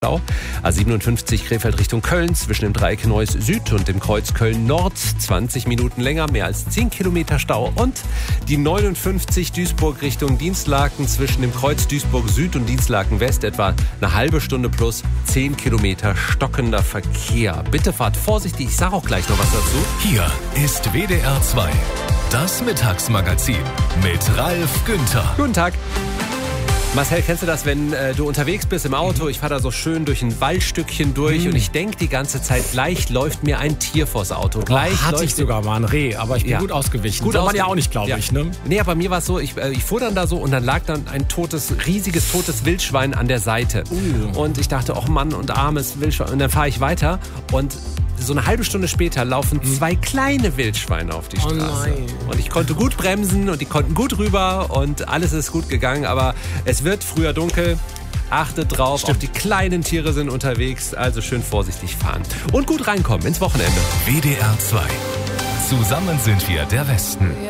A57 Krefeld Richtung Köln zwischen dem Dreieck Neuss Süd und dem Kreuz Köln Nord 20 Minuten länger, mehr als 10 Kilometer Stau. Und die 59 Duisburg Richtung Dienstlaken zwischen dem Kreuz Duisburg Süd und Dienstlaken West etwa eine halbe Stunde plus 10 Kilometer stockender Verkehr. Bitte fahrt vorsichtig, ich sage auch gleich noch was dazu. Hier ist WDR 2, das Mittagsmagazin mit Ralf Günther. Guten Tag. Marcel, kennst du das, wenn du unterwegs bist im Auto? Ich fahre da so schön durch ein Waldstückchen durch und ich denke die ganze Zeit, gleich läuft mir ein Tier vors Auto. Gleich hatte ich sogar mal ein Reh, aber ich bin gut ausgewichen. Gut, man ja auch nicht, glaube ich. Ne? Nee, aber mir war es so, ich fuhr dann da so und dann lag dann ein riesiges totes Wildschwein an der Seite. Und ich dachte, oh Mann, und armes Wildschwein. Und dann fahre ich weiter und so eine halbe Stunde später laufen zwei kleine Wildschweine auf die Straße. Nein. Und ich konnte gut bremsen und die konnten gut rüber und alles ist gut gegangen. Aber es wird früher dunkel. Achtet drauf, auch die kleinen Tiere sind unterwegs. Also schön vorsichtig fahren. Und gut reinkommen ins Wochenende. WDR 2. Zusammen sind wir der Westen.